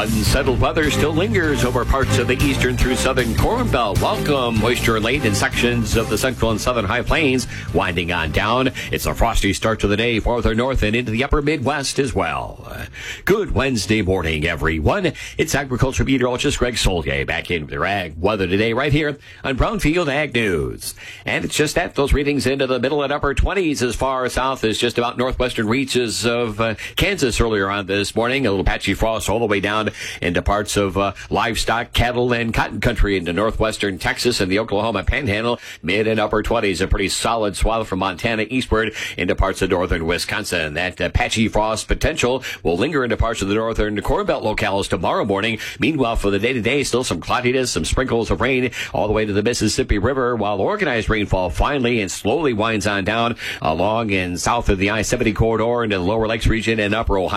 Unsettled weather still lingers over parts of the eastern through southern Corn Belt. Welcome. Moisture late in sections of the central and southern high plains. Winding on down. It's a frosty start to the day farther north and into the upper Midwest as well. Good Wednesday morning, everyone. It's agriculture meteorologist Greg Solier back in with your ag weather today right here on Brownfield Ag News. And it's just that those readings into the middle and upper 20s as far south as just about northwestern reaches of Kansas earlier on this morning. A little patchy frost all the way down into parts of livestock, cattle, and cotton country into northwestern Texas and the Oklahoma Panhandle. Mid and upper 20s, a pretty solid swath from Montana eastward into parts of northern Wisconsin. That patchy frost potential will linger into parts of the northern Corn Belt locales tomorrow morning. Meanwhile, for the day-to-day, still some cloudiness, some sprinkles of rain all the way to the Mississippi River, while organized rainfall finally and slowly winds on down along and south of the I-70 corridor into the Lower Lakes region and upper Ohio.